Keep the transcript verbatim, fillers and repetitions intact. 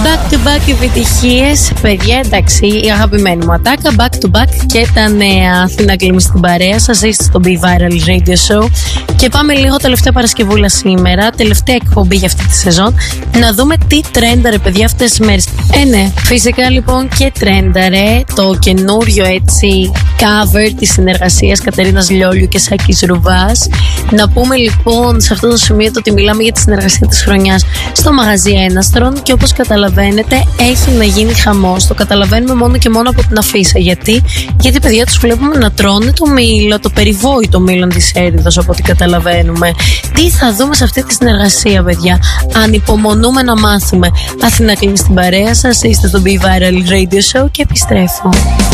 Back to back επιτυχίες. Παιδιά, εντάξει, η αγαπημένη μου ατάκα. Back to back και τα νέα. Αθήνα κλείνει στην παρέα σας. Είστε στο Be Viral Radio Show. Και πάμε λίγο τελευταία Παρασκευούλα σήμερα. Τελευταία εκπομπή για αυτή τη σεζόν. Να δούμε τι τρένταρε, παιδιά, αυτές τις μέρες. Ε, ναι, φυσικά λοιπόν και τρένταρε το καινούριο έτσι cover της συνεργασίας Κατερίνας Λιόλιου και Σάκης Ρουβάς. Να πούμε λοιπόν σε αυτό το σημείο το ότι μιλάμε για τη συνεργασία της χρονιάς στο μαγαζί Έναστρον και όπως καταλαβαίνετε έχει να γίνει χαμός. Το καταλαβαίνουμε μόνο και μόνο από την αφίσα. Γιατί, Γιατί παιδιά τους βλέπουμε να τρώνε το μήλο, το περιβόητο μήλο της έρηδος από ό,τι καταλαβαίνουμε. Τι θα δούμε σε αυτή τη συνεργασία, παιδιά? Ανυπομονούμε να μάθουμε. Αθήνα κλείνει στην παρέα σας. Είστε στο Be Viral Radio Show και επιστρέφω.